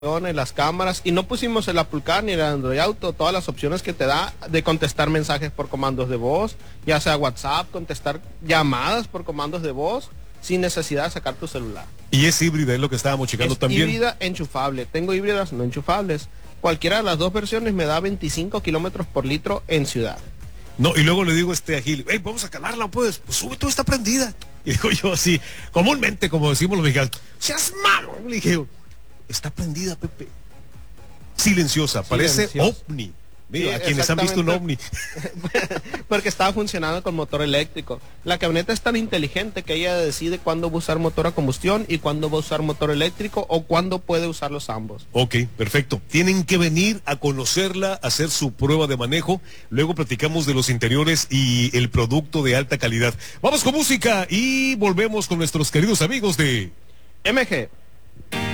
las cámaras, y no pusimos el Apple Car ni el Android Auto, todas las opciones que te da de contestar mensajes por comandos de voz, ya sea WhatsApp, contestar llamadas por comandos de voz, sin necesidad de sacar tu celular. Y es híbrida, es lo que estábamos checando también. Híbrida enchufable, tengo híbridas no enchufables. Cualquiera de las dos versiones me da 25 kilómetros por litro en ciudad. No, y luego le digo a Gil, hey, vamos a calarla, pues sube, todo está prendida. Y digo yo así, comúnmente, como decimos los mexicanos, seas malo. Le dije, está prendida, Pepe. Silenciosa, parece ovni. Mira, Sí, quienes han visto un ovni. Porque estaba funcionando con motor eléctrico. La camioneta es tan inteligente que ella decide cuándo va a usar motor a combustión y cuándo va a usar motor eléctrico o cuándo puede usarlos ambos. Ok, perfecto. Tienen que venir a conocerla, a hacer su prueba de manejo. Luego platicamos de los interiores y el producto de alta calidad. Vamos con música y volvemos con nuestros queridos amigos de MG.